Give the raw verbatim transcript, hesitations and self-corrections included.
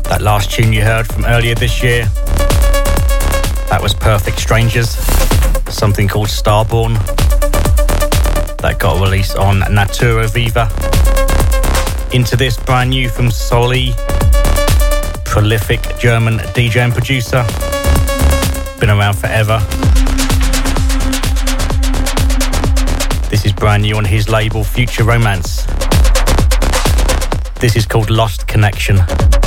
That last tune you heard from earlier this year, that was Perfect Strangers, something called Starborn. That got released on Natura Viva. Into this, brand new from Soli, prolific German D J and producer. Been around forever. This is brand new on his label Future Romance. This is called Lost Connection.